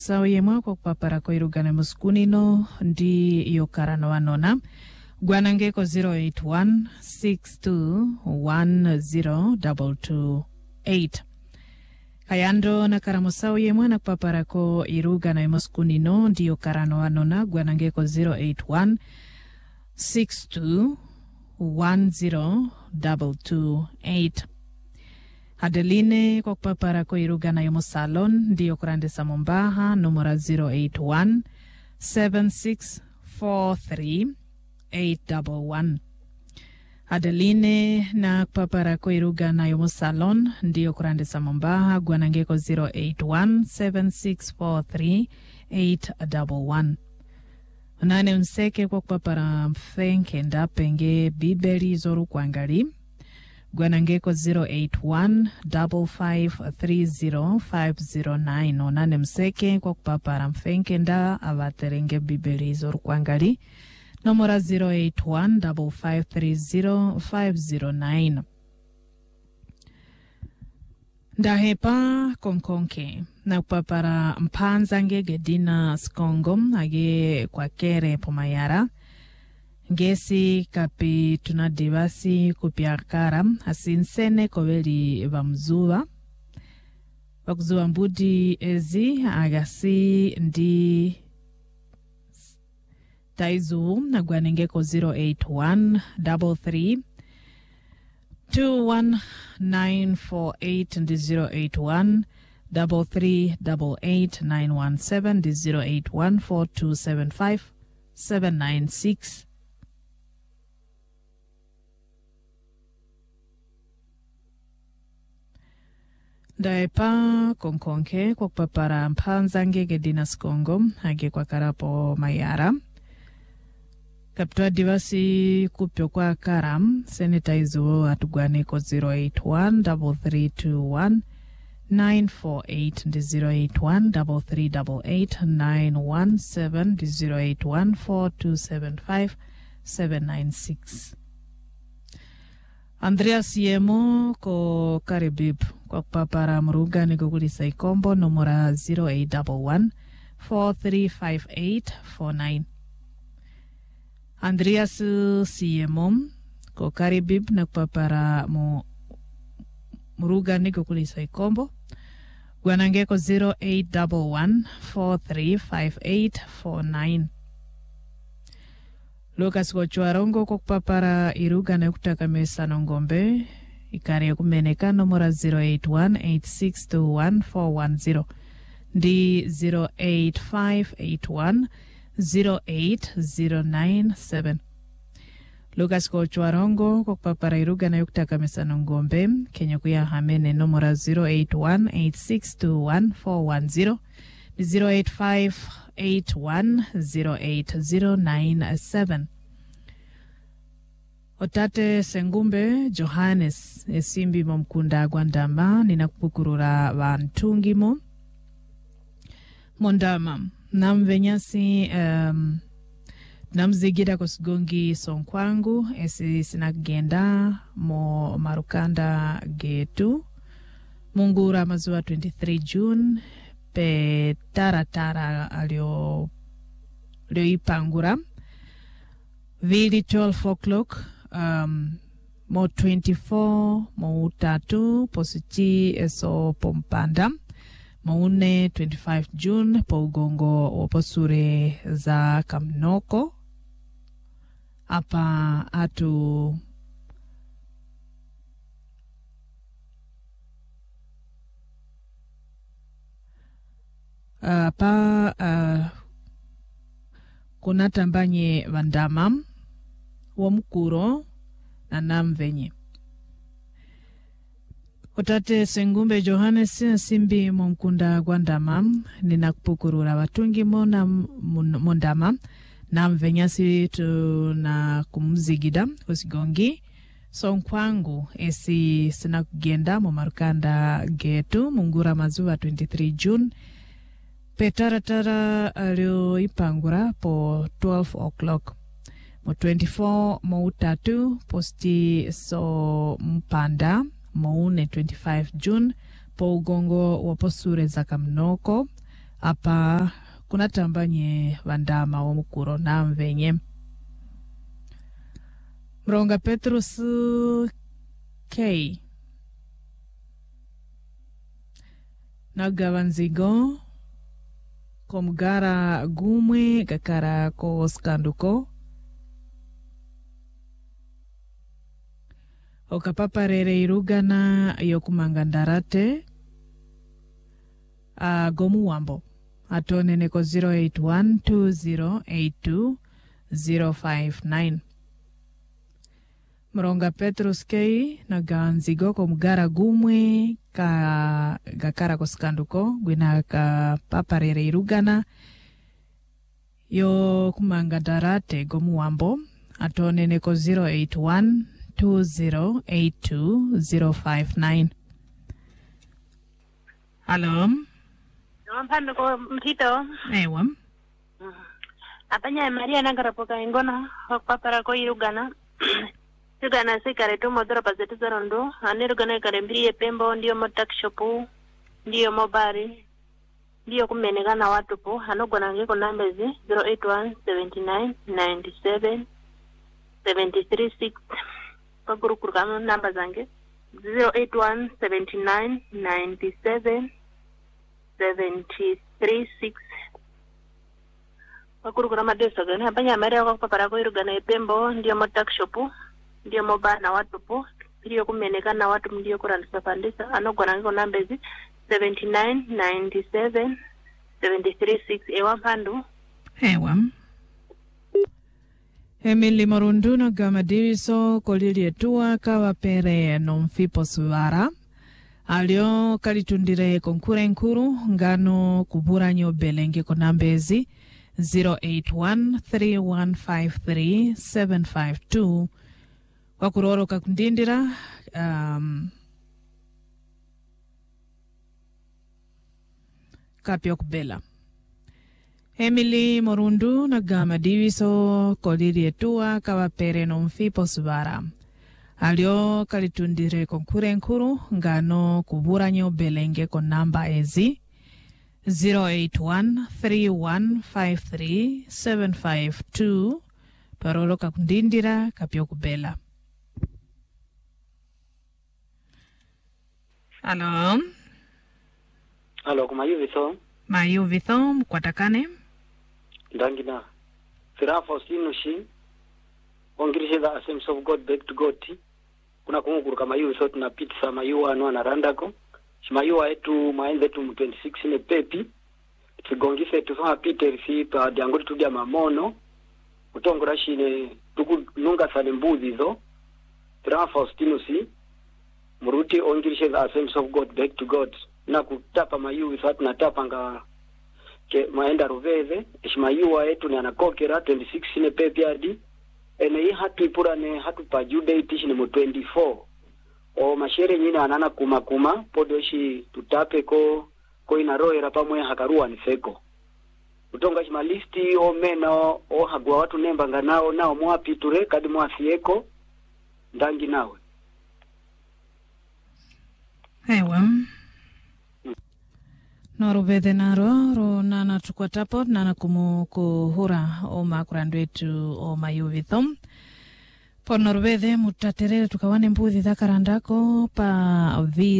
Sawa yemwa kwa kupapara kwa irugane muskunino ndi yokarano wanona. Gwanangeko 08162102228. Kayando na karamusawo yemwa na kupapara kwa irugane muskunino ndi yokarano wanona. Gwanangeko 08162102228. Adeline kwa kupapara kwa irugana yomo salon ndiyo kurande samombaha numera 081-7643-811. Adeline na kupapara kwa irugana yomo salon ndiyo kurande samombaha gwanangeko 081-7643-811. Nane unseke kwa kupapara mfenke ndapenge bibeli zoru kuangali. Gwanangeko 081-5530-509. Onane mseke kwa kupapara mfenke nda avaterenge bibeli zoru kuangali. Nomora 081-5530-509. Ndahepa konkonke na kupapara mpanza ngege dina skongo age kwa kere pomayara. Ngesi kapi tunadivasi kupiakara asinsene koveli vamzuva. Vakuzuva mbudi ezi agasi ndi taizu na gwanengeko 081-33-21948 ndi 081-33-88917 ndi 081-4275-796. Ndaepa konkonke kwa kupapara mpanza ngege dina skongo hage kwa karapo mayara. Kaptua divasi kupyo kwa karam senetaizo atugwaneko 081-3321-948 ndi 081-3388-917 ndi 081-4275-796. Andreas Yemo ko Karibib kwa kupapara mrugani kukulisa ikombo nomora 0811-4358-49. Andreas Siyemo ko Karibib na kupapara mrugani kukulisa ikombo. Gwanangeko 0811-4358-49. Lucas Gochwarongo kwa kupapara iruga na kutaka mesa nongombe. Ikari ya kumeneka nomora 081-8621-410. Ndi 08581-08097. Lucas Gochwarongo kwa kupapara iruga na kutaka mesa nongombe. Kenya kuya hamene nomora 081-8621-410. Ndi 08581-08097. Otate Sengumbe Johannes esimbi momkunda gwandama ninakupukurura vantungimo mondama namvenyasi namzigira kusigongi sonkwangu esi sinagenda mo marukanda getu mungura mazuwa 23 June pe taratara alio ipangura vili 12 o'clock mo 24 mo utatu positi eso pompanda mo une 25 June po ugongo waposure za Kamnoko apa atu kuna tambanye vandama wa mkuro na namvenye. Otate Sengumbe Johannes simbi momkunda gwandama ninakupukurura watungi mondama namvenyasi tuna kumzigida kusigongi sonkwangu esi sinakugenda mo marukanda getu mungura mazuwa 23 June petaratara alio ipangura po 12 o'clock. Mo 24 mo utatu posti so mpanda mo une 25 June po ugongo waposure za Kamnoko apa kunatambanye vandama omukuro namvenye Mronga Petrus K nagavanzigo komgara gumwe kakara ko skanduko okapaparere irugana yokumangandarate gomu wambo atonene ko 0812082059 Mronga Petrus K naganzigo komgara gumwe ka gakara ko skanduko gwina ka paparere irugana yo kumangandarate gomu wambo atonene ko 0812082059 Hello. Mpando ko mpito. Ewa. Apanya Maria nangarapoka ingona papara ko irugana. Irugana sikare tu modora pazetu zarondo. Anirugana kare mbiri pembo ndio motak shopu. Ndio mobari. Ndio kumenegana watu po. Hanogona ngeko nambezi 08179977336. Paguru kama namba zange 08179977336 Wakuru madeso gani hapanya Maria kwa papara ko irugana epembo ndio motak shopu ndio mobana watu po ndio kumenekana watu ndio kurandisa pandisa anogona ngiko nambezi 79977336 ewa mpandu Ewa Emily Morunduno gamadiriso kolili etua kawapere nomfipo suara alio kalitundire konkure nkuru ngano kuburanyo belenge konambezi 0813153752 wakuroro kakundindira kapyo kubela Emily Morundu na gama diviso kolili etua kawapere nomfipo suara alio kalitundire konkure nkuru ngano kuburanyo belenge ko namba ezi 0813153752 parolo kakundindira kapyo kubela Halo kumayuvitho mayuvitho mkwatakane ndangina Sira Faustino shi ongirishe the Assemblies of God back to God kuna kumukuru kama yuvitho tunapitisa mayuwa anu anarandako shimayuwa etu maenze tu 26 ne pepi tigongise tu fama Peter si pa diangori tu dia mamono utongora shine tuku nunga sale mbuzi zo Sira Faustino shi muruti ongirishe the Assemblies of God back to God na kutapa mayuwa tunatapa nga ke maenda roveve shimayuwa etu ni anakokera 26 ne pepi adi ene hii hatu ipura ne hatu pa jude itishi ni mu 24 o mashere nyine anana kuma podoshi tutape ko inaroera pamwe hakarua ni feko utonga shimalisti o mena o hagwa watu nemba nganao nao mwapi ture kadi mwafieko ndangi nawe Ewa Norubede naro ro nana tukwatapo nana kuhura o makurandu wetu o mayuvithom po norubede mutaterere tukawane mbuthi dhakarandako pa vi